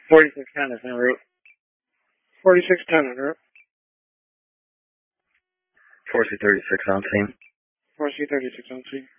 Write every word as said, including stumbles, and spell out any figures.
forty-six ten is en route. forty-six ten en route. four C thirty-six on scene. four C thirty-six on scene.